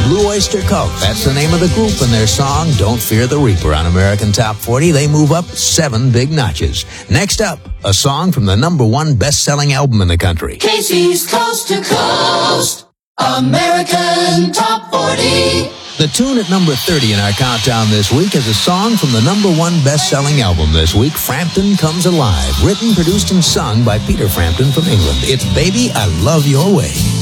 Blue Oyster Cult, that's the name of the group, and their song, Don't Fear the Reaper. On American Top 40, they move up 7 big notches. Next up, a song from the #1 best-selling album in the country. Casey's Coast to Coast, American Top 40. The tune at number 30 in our countdown this week is a song from the #1 best-selling album this week, Frampton Comes Alive, written, produced, and sung by Peter Frampton from England. It's Baby, I Love Your Way.